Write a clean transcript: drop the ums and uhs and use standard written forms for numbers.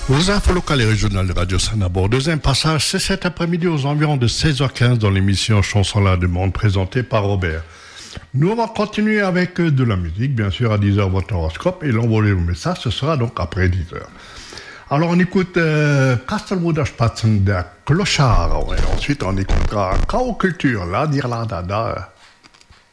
Vos infos locales et régionales de Radio Sanabord. Deuxième passage, c'est cet après-midi aux environs de 16h15 dans l'émission Chanson la demande présentée par Robert. Nous allons continuer avec de la musique, bien sûr, à 10h votre horoscope et l'envoyer le message, ce sera donc après 10h. Alors on écoute Kastelbruder Spatzen der Clochard, et ensuite on écoutera Kao Culture, la dire la dada.